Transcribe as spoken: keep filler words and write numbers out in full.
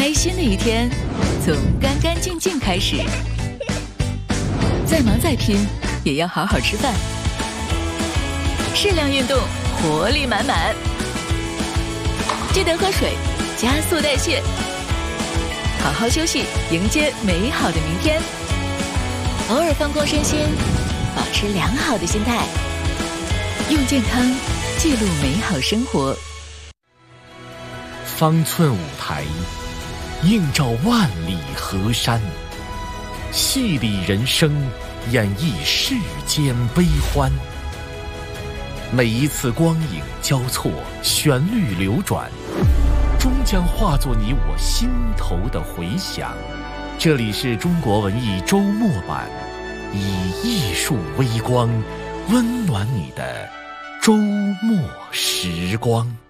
开心的一天从干干净净开始。再忙再拼，也要好好吃饭。适量运动，活力满满。记得喝水，加速代谢。好好休息，迎接美好的明天。偶尔放空身心，保持良好的心态。用健康记录美好生活。 方寸舞台，映照万里河山，戏里人生，演绎世间悲欢。每一次光影交错，旋律流转，终将化作你我心头的回响。这里是中国文艺周末版，以艺术微光温暖你的周末时光。